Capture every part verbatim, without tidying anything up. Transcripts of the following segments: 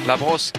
La brosse.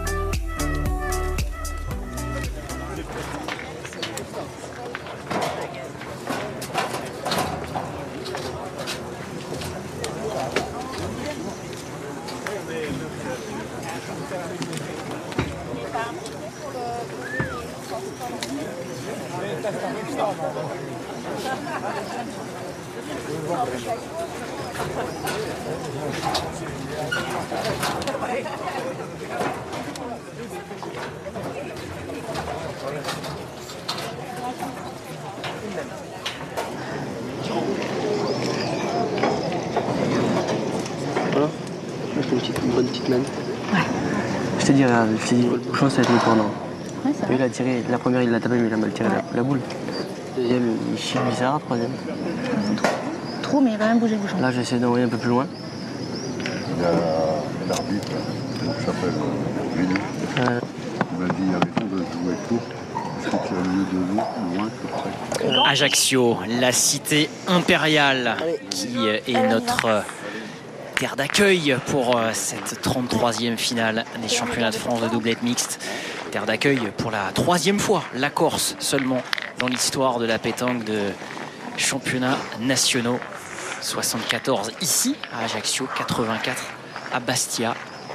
Voilà, je fais une, petite, une bonne petite main. Ouais. Je t'ai dit, regarde, je t'ai dit, je pense que ça va être le tournant. Ouais, ça va. Il a tiré, la première il l'a tapé, mais il a mal tiré Ouais. la, la boule. Deuxième, il chie bizarre, troisième. Trop, mais il va même bouger le bouchon. Là, j'essaie d'envoyer un peu plus loin. Il y a l'arbitre, qui s'appelle Willy. Euh, Il m'a dit il y a raison de jouer court, parce que tu as mieux de l'eau, loin que près. Ajaccio, la cité impériale, qui est notre terre d'accueil pour cette trente-troisième finale des championnats de France de doublette mixte. Terre d'accueil pour la troisième fois, la Corse seulement dans l'histoire de la pétanque de championnats nationaux. soixante-quatorze ici à Ajaccio, quatre-vingt-quatre à Bastia.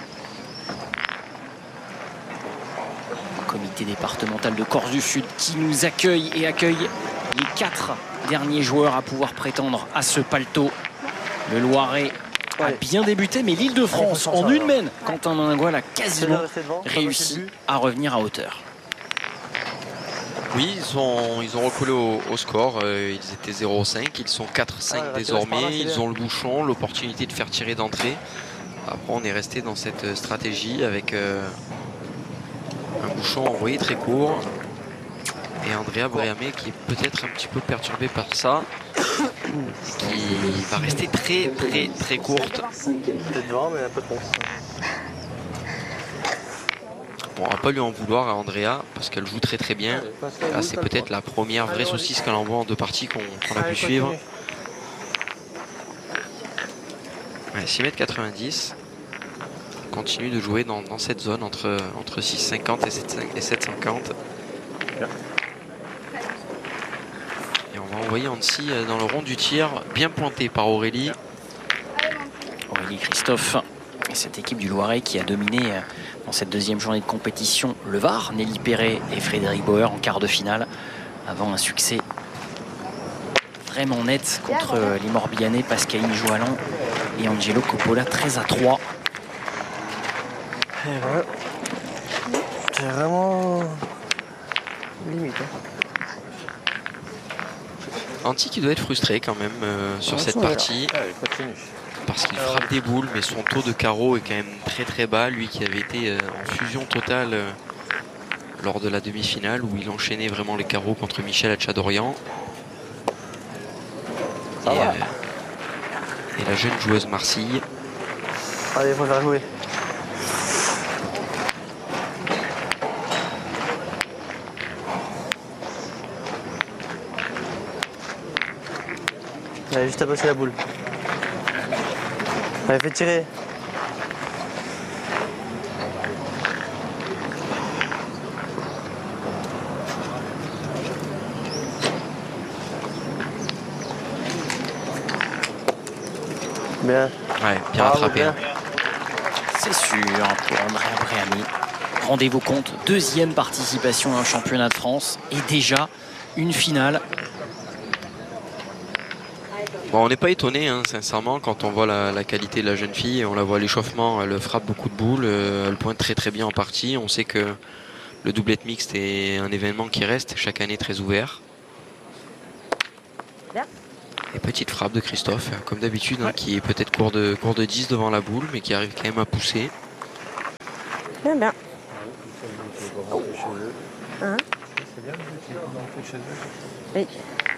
Comité départemental de Corse du Sud qui nous accueille et accueille les quatre derniers joueurs à pouvoir prétendre à ce paletot. Le Loiret a bien débuté, mais l'Île-de-France en une mène. Quentin Mingual a quasiment réussi à revenir à hauteur. Oui, ils ont, ils ont recollé au, au score. Euh, ils étaient zéro cinq. Ils sont quatre cinq ah, désormais. Ils ont le bouchon, l'opportunité de faire tirer d'entrée. Après, on est resté dans cette stratégie avec euh, un bouchon envoyé très court. Et Andrea Breamé qui est peut-être un petit peu perturbé par ça. Qui va rester très très très courte. peut-être devant, mais un peu trop. Bon, on va pas lui en vouloir à Andrea parce qu'elle joue très très bien. Là, c'est peut-être la première vraie saucisse qu'elle envoie en deux parties qu'on qu'on a pu suivre. Ouais, six mètres quatre-vingt-dix. On continue de jouer dans, dans cette zone entre, entre six cinquante et sept cinquante. Et on va envoyer Annecy dans le rond du tir, bien pointé par Aurélie. Aurélie Christophe et cette équipe du Loiret qui a dominé dans cette deuxième journée de compétition le Var, Nelly Perret et Frédéric Bauer en quart de finale, avant un succès vraiment net contre les Morbihanais, Pascaline Joalan et Angelo Coppola, treize à trois. C'est vraiment limite. Hein. Anti qui doit être frustré quand même euh, sur cette partie. Parce qu'il frappe des boules, mais son taux de carreau est quand même très très bas. Lui qui avait été euh, en fusion totale euh, lors de la demi-finale, où il enchaînait vraiment les carreaux contre Michel Hatchadorian. Et, euh, et la jeune joueuse Marcille. Allez, il faut faire jouer. Allez, juste à passer la boule. Allez, fais tirer. Bien. Ouais, bien rattrapé. C'est sûr pour Andrea Breamé. Rendez-vous compte, deuxième participation à un championnat de France et déjà une finale. Bon, on n'est pas étonné, hein, sincèrement, quand on voit la, la qualité de la jeune fille. On la voit à l'échauffement, elle frappe beaucoup de boules, euh, elle pointe très très bien en partie. On sait que le doublette mixte est un événement qui reste chaque année très ouvert. Et petite frappe de Christophe, comme d'habitude, hein, qui est peut-être court de, court de dix devant la boule, mais qui arrive quand même à pousser. Bien, bien. Hein? Oui.